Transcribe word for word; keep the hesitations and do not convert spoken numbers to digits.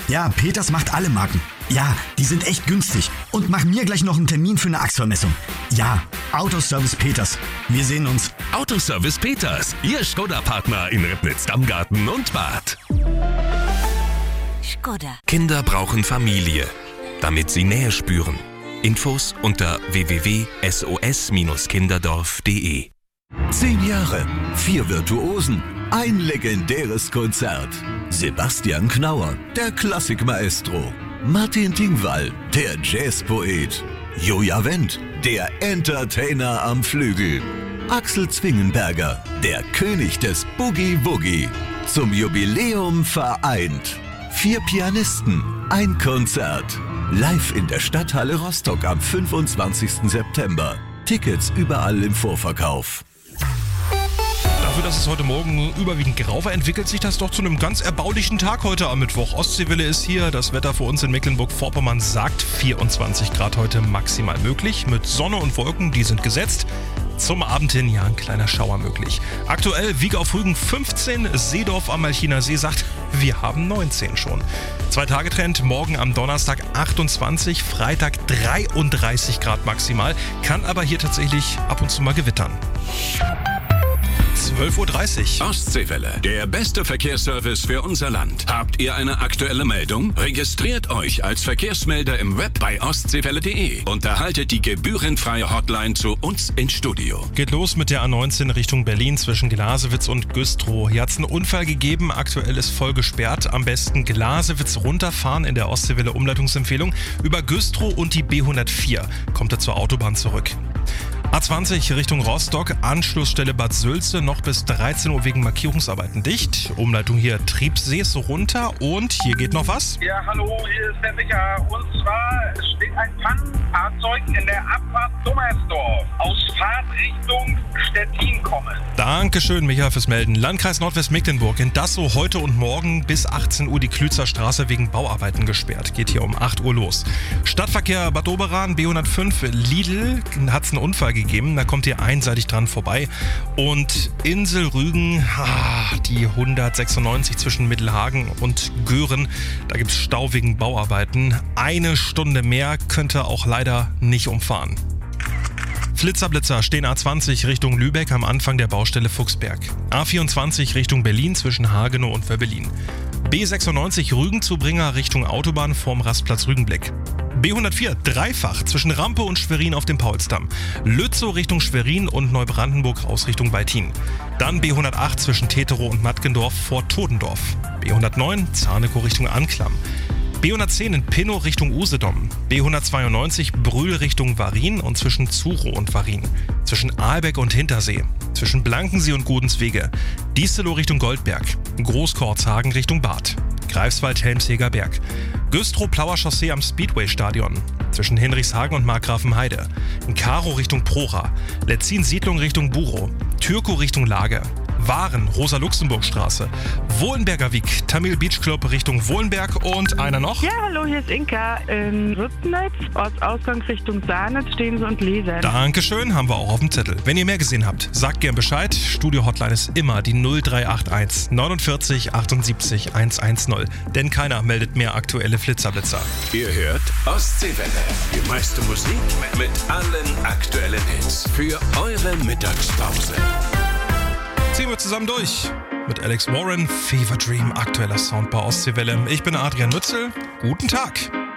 Ja, Peters macht alle Marken. Ja, die sind echt günstig. Und mach mir gleich noch einen Termin für eine Achsvermessung. Ja, Autoservice Peters. Wir sehen uns. Autoservice Peters, Ihr Skoda-Partner in Ribnitz, Dammgarten und Bad. Skoda. Kinder brauchen Familie, damit sie Nähe spüren. Infos unter w w w punkt s o s Bindestrich kinderdorf punkt d e. Zehn Jahre, vier Virtuosen, ein legendäres Konzert. Sebastian Knauer, der Klassikmaestro. Martin Dingwall, der Jazzpoet. Joja Wendt, der Entertainer am Flügel. Axel Zwingenberger, der König des Boogie-Woogie. Zum Jubiläum vereint. Vier Pianisten, ein Konzert. Live in der Stadthalle Rostock am fünfundzwanzigsten September. Tickets überall im Vorverkauf. Dafür, dass es heute Morgen überwiegend grau war, entwickelt sich das doch zu einem ganz erbaulichen Tag heute am Mittwoch. Ostseewelle ist hier, das Wetter für uns in Mecklenburg-Vorpommern sagt vierundzwanzig Grad heute maximal möglich. Mit Sonne und Wolken, die sind gesetzt. Zum Abend hin, ja, ein kleiner Schauer möglich. Aktuell Wieg auf Rügen fünfzehn, Seedorf am Malchiner See sagt, wir haben neunzehn schon. Zwei-Tage-Trend, morgen am Donnerstag achtundzwanzig, Freitag dreiunddreißig Grad maximal, kann aber hier tatsächlich ab und zu mal gewittern. zwölf Uhr dreißig. Ostseewelle, der beste Verkehrsservice für unser Land. Habt ihr eine aktuelle Meldung? Registriert euch als Verkehrsmelder im Web bei ostseewelle punkt de und erhaltet die gebührenfreie Hotline zu uns ins Studio. Geht los mit der A neunzehn Richtung Berlin zwischen Glasewitz und Güstrow. Hier hat es einen Unfall gegeben, aktuell ist voll gesperrt. Am besten Glasewitz runterfahren in der Ostseewelle Umleitungsempfehlung. Über Güstrow und die B hundertvier kommt er zur Autobahn zurück. A zwanzig Richtung Rostock, Anschlussstelle Bad Sülze, noch bis dreizehn Uhr wegen Markierungsarbeiten dicht. Umleitung hier Triebsees runter und hier geht noch was. Ja, hallo, hier ist der Micha. Und zwar steht ein Pannenfahrzeug in der Abfahrt Dummersdorf aus Fahrtrichtung Stettin kommen. Dankeschön, Micha, fürs Melden. Landkreis Nordwestmecklenburg, in Dassow heute und morgen bis achtzehn Uhr die Klützer Straße wegen Bauarbeiten gesperrt. Geht hier um acht Uhr los. Stadtverkehr Bad Doberan, B hundertfünf, Lidl, hat es einen Unfall gegeben. Da kommt ihr einseitig dran vorbei. Und Insel Rügen, ah, die hundertsechsundneunzig zwischen Mittelhagen und Göhren, da gibt es Stau wegen Bauarbeiten. Eine Stunde mehr könnt ihr auch leider nicht umfahren. Flitzerblitzer stehen A zwanzig Richtung Lübeck am Anfang der Baustelle Fuchsberg. A vierundzwanzig Richtung Berlin zwischen Hagenow und Wöbbelin. B sechsundneunzig Rügenzubringer Richtung Autobahn vorm Rastplatz Rügenblick. B hundertvier dreifach zwischen Rampe und Schwerin auf dem Paulsdamm. Lützow Richtung Schwerin und Neubrandenburg raus Richtung Weithin. Dann B hundertacht zwischen Teterow und Mattgendorf vor Todendorf. B hundertneun Zarnekow Richtung Anklam. B hundertzehn in Pinnow Richtung Usedom. B hundertzweiundneunzig Brühl Richtung Varin und zwischen Zurow und Varin. Zwischen Aalbeck und Hintersee. Zwischen Blankensee und Gudenswege. Diestelow Richtung Goldberg. Großkorzhagen Richtung Bad. Greifswald-Helmsheger Berg. Güstrow-Plauer Chaussee am Speedway-Stadion. Zwischen Hinrichshagen und Markgrafenheide. Karo Richtung Prora. Letzin-Siedlung Richtung Burow. Türkow Richtung Lager. Waren, Rosa-Luxemburg-Straße. Wohlenberger Wieg, Tamil Beach Club Richtung Wohlenberg und einer noch. Ja, hallo, hier ist Inka in Rübnitz. Ortsausgang Richtung Sahnitz stehen sie und lesen. Dankeschön, haben wir auch auf dem Zettel. Wenn ihr mehr gesehen habt, sagt gern Bescheid. Studio-Hotline ist immer die null drei acht eins neunundvierzig achtundsiebzig hundertzehn. Denn keiner meldet mehr aktuelle Flitzerblitzer. Ihr hört Ostseewelle, die meiste Musik mit allen aktuellen Hits für eure Mittagspause. Ziehen wir zusammen durch mit Alex Warren, Fever Dream, aktueller Sound bei Ostseewelle. Ich bin Adrian Mützel. Guten Tag.